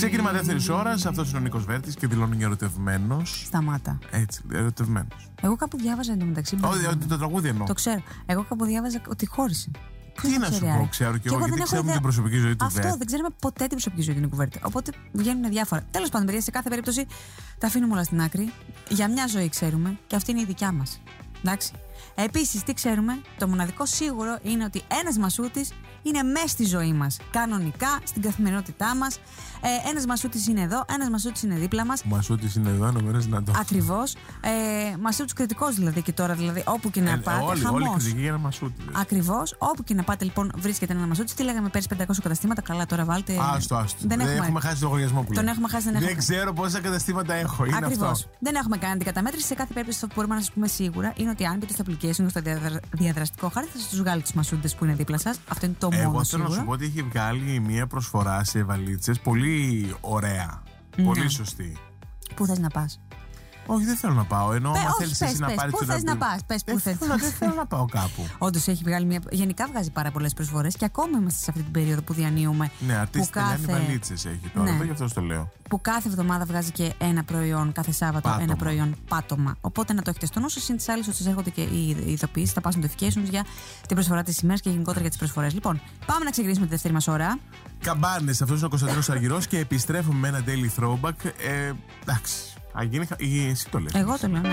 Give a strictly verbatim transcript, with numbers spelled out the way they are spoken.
Ξεκίνημα δεύτερης ώρας. Αυτός είναι ο Νίκος Βέρτης και δηλώνει ερωτευμένος. Σταμάτα. Έτσι, ερωτευμένος. Εγώ κάπου διάβαζα εντωμεταξύ. Όχι, ότι το τραγούδι εννοώ. Το ξέρω. Εγώ κάπου διάβαζα ότι χώρισε. Τι να σου πω, ξέρω και εγώ, γιατί ξέρουμε την προσωπική ζωή του Βέρτη. Αυτό δεν ξέρουμε ποτέ την προσωπική ζωή του Νίκου Βέρτη. Οπότε βγαίνουν διάφορα. Τέλος πάντων, παιδιά, σε κάθε περίπτωση τα αφήνουμε όλα στην άκρη. Για μια ζωή ξέρουμε και αυτή είναι η δικιά μας. Εντάξει. Επίσης, τι ξέρουμε, το μοναδικό σίγουρο είναι ότι ένας Μασούτης είναι μέσα στη ζωή μας. Κανονικά, στην καθημερινότητά μας. Ε, ένας Μασούτης είναι εδώ, ένας Μασούτης είναι δίπλα μας. Ο Μασούτης είναι εδώ, νομίζω να το. Ακριβώς. Ε, Μασούτης κριτικός δηλαδή και τώρα, δηλαδή, όπου και να ε, πάτε. Όλοι, χαμός. όλοι κριτικοί για ένα Μασούτη. Ακριβώς. Όπου και να πάτε, λοιπόν, βρίσκεται ένα Μασούτη. Τι λέγαμε πέρυσι, πεντακόσια καταστήματα. Καλά, τώρα βάλτε. Άστο, άστο. Δεν, δεν έχουμε... έχουμε χάσει τον λογαριασμό που Τον έχουμε χάσει, δεν, δεν έχουμε... ξέρω πόσα καταστήματα έχω. Είναι Ακριβώς. αυτό. Δεν έχουμε κάνει την καταμέτρηση. Σε κάθε περίπτωση, αυτό που μπορούμε να σας πούμε σίγουρα είναι ότι αν μπείτε στο application, στο διαδραστικό χάρτη, θα σας τους βγάλει τους Μασούτες που είναι δίπλα σας. Αυτό είναι το μόνο. Εγώ θέλω σίγουρο. να σου πω ότι έχει βγάλει μια προσφορά σε βαλίτσες πολύ ωραία. Ναι. Πολύ σωστή. Πού θες να πας? Όχι, δεν θέλω να πάω. Ενώ Πε, άμα όχι, θέλεις πες, εσύ να πες, πάρεις πού το θες να ταμπλό- πας, πες, πού Δεν θες. θέλω- Δεν θέλω να πάω κάπου. Όντως έχει βγάλει μια. Γενικά βγάζει πάρα πολλές προσφορές και ακόμα είμαστε σε αυτή την περίοδο που διανύουμε. Ναι, αρτίστη που Τελειάνη κάθε- βαλίτσες έχει τώρα. Ναι. Εδώ γι' αυτό το λέω. Που κάθε εβδομάδα βγάζει και ένα προϊόν, κάθε Σάββατο Πάτωμα. ένα προϊόν πάτωμα. Οπότε να το έχετε στο νου σας. Είναι τις άλλες ότι σας έρχονται και οι ειδοποιήσεις, τα pass notifications για την προσφορά της ημέρας και γενικότερα για τις προσφορές. Λοιπόν, πάμε να ξεκινήσουμε τη δεύτερη μας ώρα. Καμπάνες, αυτός είναι ο Κωνσταντίνος Αργυρός και επιστρέφουμε με ένα daily throwback. Ε, εντάξει. Α, γίνει, χα- ή εσύ το λες. Εγώ το λέω. Ναι.